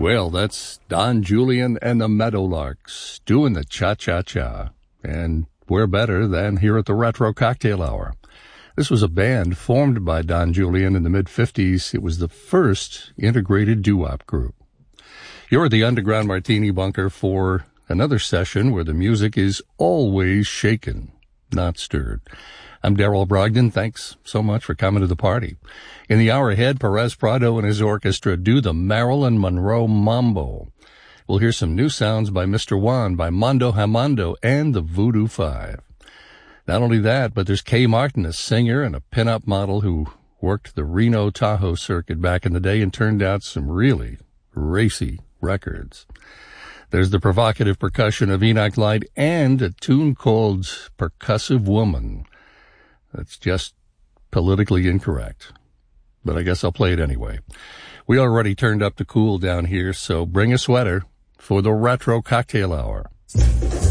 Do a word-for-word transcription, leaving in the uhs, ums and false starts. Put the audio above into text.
Well, that's Don Julian and the Meadowlarks doing the cha-cha-cha. And where better than here at the Retro Cocktail Hour. This was a band formed by Don Julian in the mid-fifties. It was the first integrated doo-wop group. You're at the Underground Martini Bunker for another session where the music is always shaken, not stirred. I'm Darrell Brogdon. Thanks so much for coming to the party. In the hour ahead, Perez Prado and his orchestra do the Marilyn Monroe Mambo. We'll hear some new sounds by Mister Juan, by Mondo Hamando, and the Voodoo Five. Not only that, but there's Kay Martin, a singer and a pin-up model who worked the Reno Tahoe circuit back in the day and turned out some really racy records. There's the provocative percussion of Enoch Light and a tune called Percussive Woman. That's just politically incorrect, but I guess I'll play it anyway. We already turned up the cool down here, so bring a sweater for the Retro Cocktail Hour.